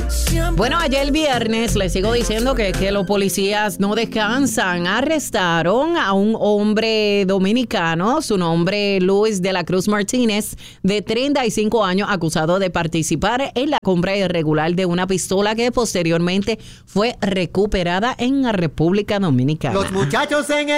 Bueno, ayer viernes, les sigo diciendo que los policías no descansan. Arrestaron a un hombre dominicano, su nombre Luis de la Cruz Martínez, de 35 años, acusado de participar en la compra irregular de una pistola que posteriormente fue recuperada en la República Dominicana. Los muchachos en el